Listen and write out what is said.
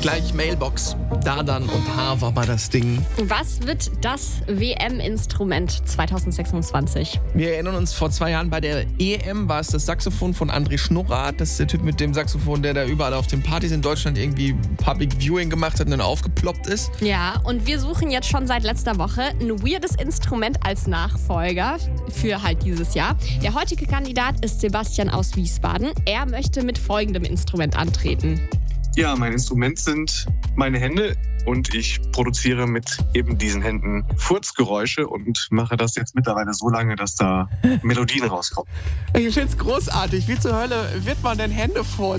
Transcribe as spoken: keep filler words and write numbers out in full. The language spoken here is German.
Gleich Mailbox. Dardan und Haar war das Ding. Was wird das W M-Instrument zwanzig sechsundzwanzig? Wir erinnern uns, vor zwei Jahren bei der E M war es das Saxophon von André Schnurrat. Das ist der Typ mit dem Saxophon, der da überall auf den Partys in Deutschland irgendwie Public Viewing gemacht hat und dann aufgeploppt ist. Ja, und wir suchen jetzt schon seit letzter Woche ein weirdes Instrument als Nachfolger für halt dieses Jahr. Der heutige Kandidat ist Sebastian aus Wiesbaden. Er möchte mit folgendem Instrument antreten. Ja, mein Instrument sind meine Hände und ich produziere mit eben diesen Händen Furzgeräusche und mache das jetzt mittlerweile so lange, dass da Melodien rauskommen. Ich find's großartig. Wie zur Hölle wird man denn Hände furzen?